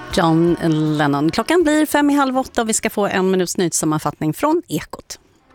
John Lennon. Klockan blir 7:30 och vi ska få en minuts nyhetssammanfattning från Ekot.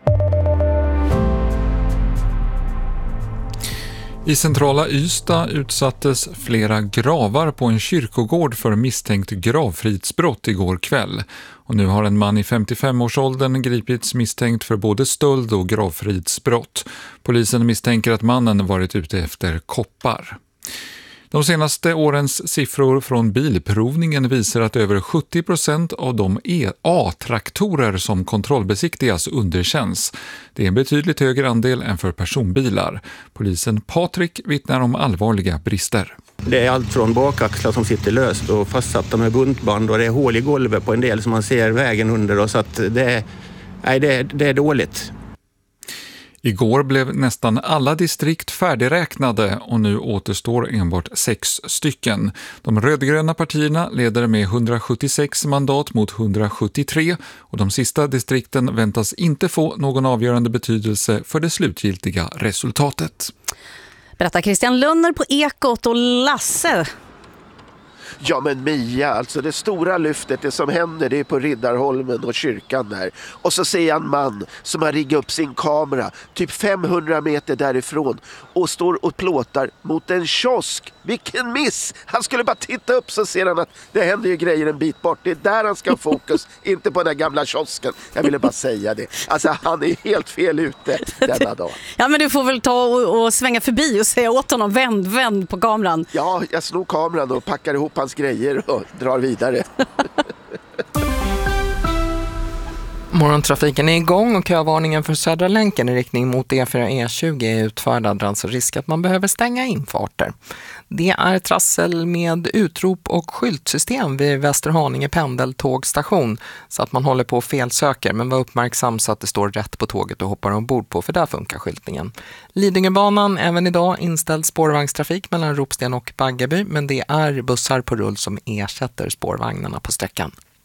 I centrala Ystad utsattes flera gravar på en kyrkogård för misstänkt gravfridsbrott igår kväll. Och nu har en man i 55-årsåldern gripits misstänkt för både stöld och gravfridsbrott. Polisen misstänker att mannen varit ute efter koppar. De senaste årens siffror från bilprovningen visar att över 70% av de A-traktorer som kontrollbesiktigas underkänns. Det är en betydligt högre andel än för personbilar. Polisen Patrik vittnar om allvarliga brister. Det är allt från bakaxlar som sitter löst och fastsatta med buntband, och det är hål i golvet på en del som man ser vägen under, och så att det är dåligt. Igår blev nästan alla distrikt färdigräknade och nu återstår enbart 6 stycken. De rödgröna partierna leder med 176 mandat mot 173 och de sista distrikten väntas inte få någon avgörande betydelse för det slutgiltiga resultatet. Berättar Christian Lunner på Ekot. Och Lasse. Ja men Mia, alltså det stora lyftet, det som händer, det är på Riddarholmen och kyrkan där. Och så ser jag en man som har riggat upp sin kamera typ 500 meter därifrån och står och plåtar mot en kiosk. Vilken miss! Han skulle bara titta upp, så ser han att det händer ju grejer en bit bort. Det är där han ska ha fokus, inte på den där gamla kiosken. Jag ville bara säga det. Alltså han är helt fel ute denna dag. Ja, men du får väl ta och svänga förbi och säga åt honom, vänd på kameran. Ja, jag slog kameran och packar ihop hans grejer och drar vidare. Morgontrafiken är igång och kövarningen för Södra länken i riktning mot E4-E20 är utfärdad, alltså risk att man behöver stänga infarter. Det är trassel med utrop och skyltsystem vid Västerhaninge pendeltågstation så att man håller på och felsöker, men var uppmärksam så att det står rätt på tåget och hoppar ombord på, för där funkar skyltningen. Lidingöbanan, även idag inställd spårvagnstrafik mellan Ropsten och Baggeby, men det är bussar på rull som ersätter spårvagnarna på sträckan.